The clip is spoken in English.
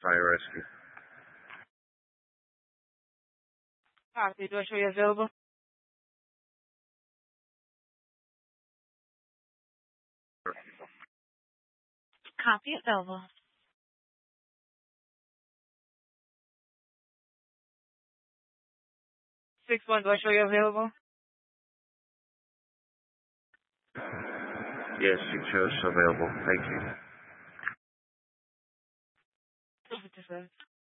Fire rescue. Copy. Do I show you available? Copy. Available. 6-1. Do I show you available? Yes, it shows available. Thank you.